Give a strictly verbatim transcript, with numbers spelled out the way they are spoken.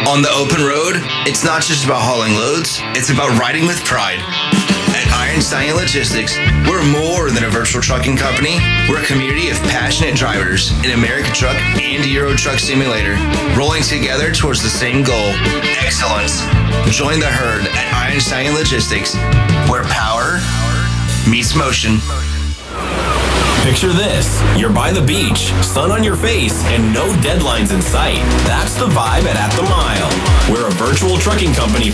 On the open road, it's not just about hauling loads, it's about riding with pride. At Iron Stallion Logistics, we're more than a virtual trucking company. We're a community of passionate drivers in American Truck and Euro Truck Simulator, rolling together towards the same goal, excellence. Join the herd at Iron Stallion Logistics, where power meets motion. Picture this. You're by the beach, sun on your face, and no deadlines in sight. That's the vibe at At the Mile. We're a virtual trucking company